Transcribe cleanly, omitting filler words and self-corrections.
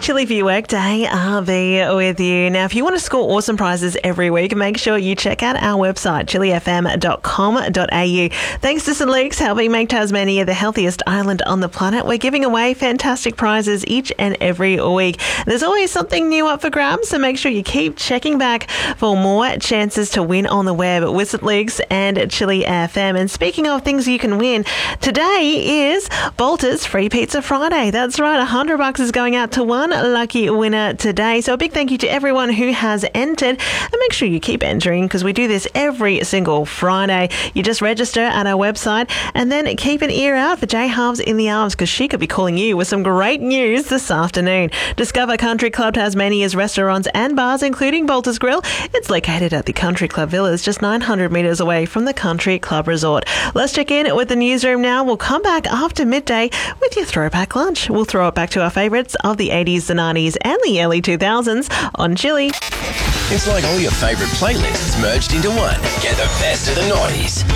Chilli for your workday, RV with you. Now, if you want to score awesome prizes every week, make sure you check out our website, chillifm.com.au. Thanks to St Luke's helping make Tasmania the healthiest island on the planet. We're giving away fantastic prizes each and every week. There's always something new up for grabs, so make sure you keep checking back for more chances to win on the web with St Luke's and Chilli FM. And speaking of things you can win, today is Bolter's Free Pizza Friday. That's right, $100 is going out to one lucky winner today. So a big thank you to everyone who has entered, and make sure you keep entering because we do this every single Friday. You just register at our website and then keep an ear out for Jay Halves in the Arms because she could be calling you with some great news this afternoon. Discover Country Club Tasmania's restaurants and bars, including Bolter's Grill. It's located at the Country Club Villas, just 900 metres away from the Country Club Resort. Let's check in with the newsroom now. We'll come back after midday with your throwback lunch. We'll throw it back to our favourites of the 80s, the 90s and the early 2000s on Chilli. It's like all your favourite playlists merged into one. Get the best of the noughties.